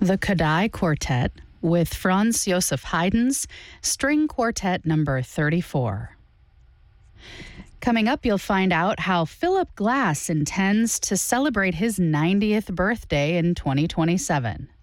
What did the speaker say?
The Kodály Quartet with Franz Josef Haydn's String Quartet number 34. Coming up, you'll find out how Philip Glass intends to celebrate his 90th birthday in 2027.